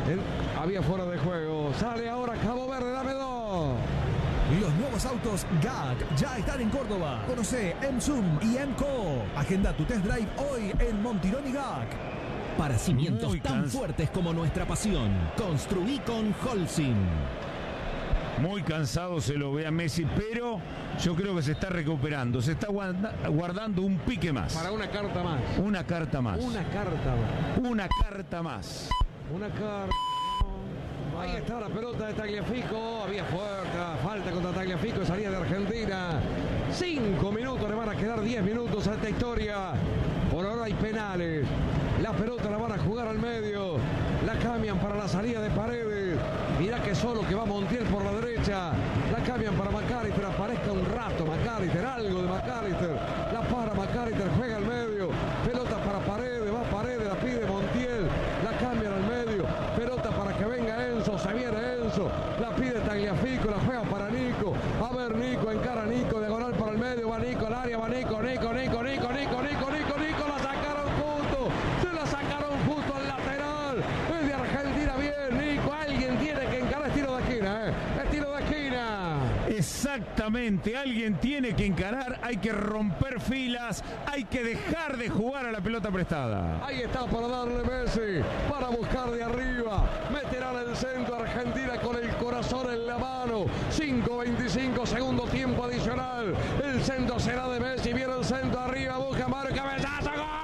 Había fuera de juego. Sale ahora Cabo Verde, dame 2. Los nuevos autos GAC ya están en Córdoba. Conoce MZOOM y MCO. Agenda tu test drive hoy en Montironi GAC. Para cimientos tan fuertes como nuestra pasión, construí con Holcim. Muy cansado se lo ve a Messi, pero yo creo que se está recuperando. Se está guardando un pique más. Para una carta más. Una carta más. Una carta más. Una carta más. Una carta. Ahí está la pelota de Tagliafico. Había falta contra Tagliafico. Salía de Argentina. 5 minutos. Le van a quedar 10 minutos a esta historia. Por ahora hay penales. La pelota la van a jugar al medio. La cambian para la salida de Paredes. Mirá que solo que va Montiel por la derecha. La cambian para McAllister. Aparezca un rato McAllister. Algo de McAllister. La para McAllister. Juega al medio. Pelota para Paredes. Va Paredes. La pide Montiel. La cambian al medio. Pelota para que venga Enzo. Se viene Enzo. La pide Tagliafico. La juega para Nico. A ver Nico. Encara Nico. Diagonal para el medio. Va Nico al área. Va Nico. Nico. La sacaron justo. Se la sacaron justo al lateral. Es de Argentina. Bien Nico. Alguien tiene que encarar. Es tiro de esquina. Es tiro de esquina. Exactamente. Alguien tiene que encarar. Hay que romper filas. Hay que dejar de jugar a la pelota prestada. Ahí está para darle Messi. Para buscar de arriba. Meterá en el centro Argentina con el corazón en la mano. 5:25, segundo tiempo adicional. El centro será de Messi. Viene el centro arriba. Busca Mario. Cabezazo. ¡Gol!